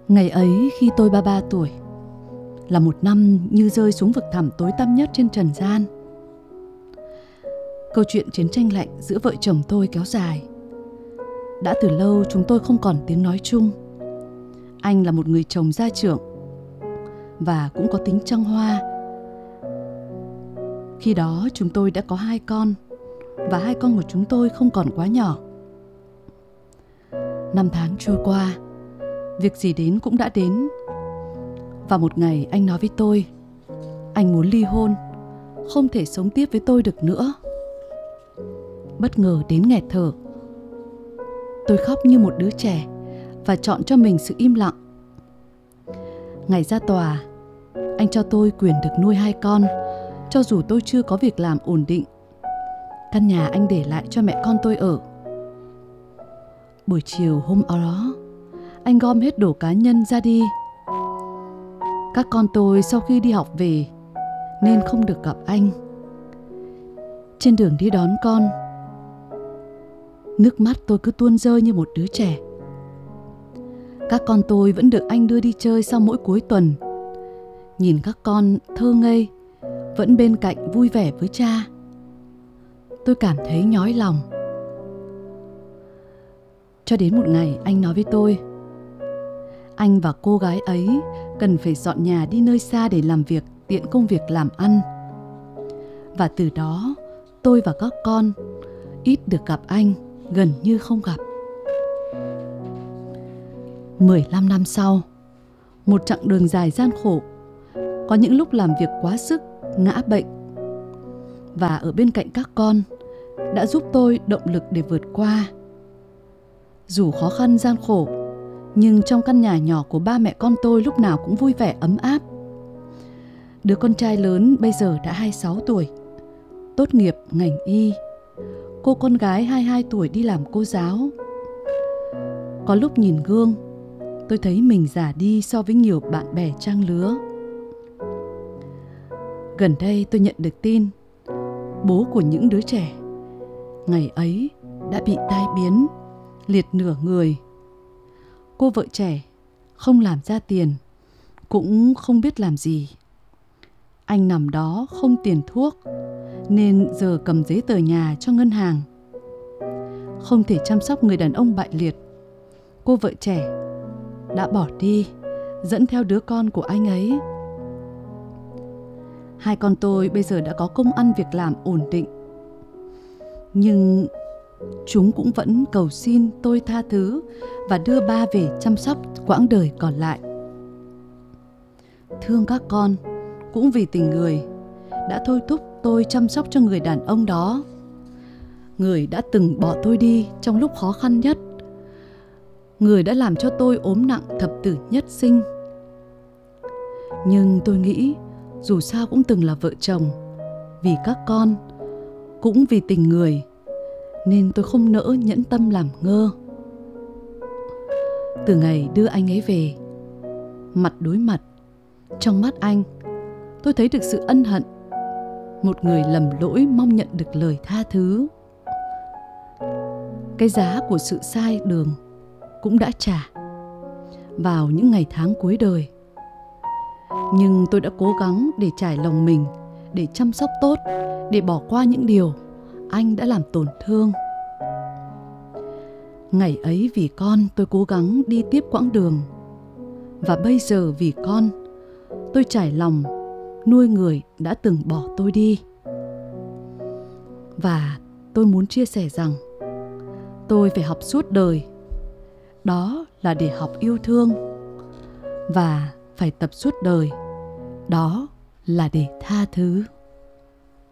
Ngày ấy khi tôi 33 tuổi, là một năm như rơi xuống vực thẳm tối tăm nhất trên trần gian. Câu chuyện chiến tranh lạnh giữa vợ chồng tôi kéo dài. Đã từ lâu chúng tôi không còn tiếng nói chung. Anh là một người chồng gia trưởng và cũng có tính trăng hoa. Khi đó chúng tôi đã có 2 con, và 2 con của chúng tôi không còn quá nhỏ. Năm tháng trôi qua, việc gì đến cũng đã đến. Và một ngày anh nói với tôi, anh muốn ly hôn, không thể sống tiếp với tôi được nữa. Bất ngờ đến nghẹt thở. Tôi khóc như một đứa trẻ và chọn cho mình sự im lặng. Ngày ra tòa, anh cho tôi quyền được nuôi 2 con, cho dù tôi chưa có việc làm ổn định. Căn nhà anh để lại cho mẹ con tôi ở. Buổi chiều hôm đó, anh gom hết đồ cá nhân ra đi. Các con tôi sau khi đi học về nên không được gặp anh. Trên đường đi đón con, nước mắt tôi cứ tuôn rơi như một đứa trẻ. Các con tôi vẫn được anh đưa đi chơi sau mỗi cuối tuần. Nhìn các con thơ ngây, vẫn bên cạnh vui vẻ với cha, tôi cảm thấy nhói lòng. Cho đến một ngày anh nói với tôi, anh và cô gái ấy cần phải dọn nhà đi nơi xa để làm việc, tiện công việc làm ăn. Và từ đó tôi và các con ít được gặp anh, gần như không gặp. 15 năm sau, một chặng đường dài gian khổ, có những lúc làm việc quá sức, ngã bệnh. Và ở bên cạnh các con đã giúp tôi động lực để vượt qua. Dù khó khăn gian khổ, nhưng trong căn nhà nhỏ của ba mẹ con tôi lúc nào cũng vui vẻ ấm áp. Đứa con trai lớn bây giờ đã 26 tuổi, tốt nghiệp ngành y. Cô con gái 22 tuổi đi làm cô giáo. Có lúc nhìn gương, tôi thấy mình già đi so với nhiều bạn bè trang lứa. Gần đây tôi nhận được tin, bố của những đứa trẻ ngày ấy đã bị tai biến, liệt nửa người. Cô vợ trẻ không làm ra tiền, cũng không biết làm gì. Anh nằm đó không tiền thuốc, nên giờ cầm giấy tờ nhà cho ngân hàng. Không thể chăm sóc người đàn ông bại liệt, cô vợ trẻ đã bỏ đi, dẫn theo đứa con của anh ấy. 2 con tôi bây giờ đã có công ăn việc làm ổn định, nhưng chúng cũng vẫn cầu xin tôi tha thứ và đưa ba về chăm sóc quãng đời còn lại. Thương các con cũng vì tình người đã thôi thúc tôi chăm sóc cho người đàn ông đó, người đã từng bỏ tôi đi trong lúc khó khăn nhất, người đã làm cho tôi ốm nặng thập tử nhất sinh. Nhưng tôi nghĩ dù sao cũng từng là vợ chồng, vì các con, cũng vì tình người, nên tôi không nỡ nhẫn tâm làm ngơ. Từ ngày đưa anh ấy về, mặt đối mặt, trong mắt anh tôi thấy được sự ân hận. Một người lầm lỗi mong nhận được lời tha thứ. Cái giá của sự sai đường cũng đã trả vào những ngày tháng cuối đời. Nhưng tôi đã cố gắng để trải lòng mình, để chăm sóc tốt, để bỏ qua những điều anh đã làm tổn thương. Ngày ấy vì con tôi cố gắng đi tiếp quãng đường. Và bây giờ vì con, tôi trải lòng nuôi người đã từng bỏ tôi đi. Và tôi muốn chia sẻ rằng tôi phải học suốt đời. Đó là để học yêu thương. Và phải tập suốt đời. Đó là để tha thứ.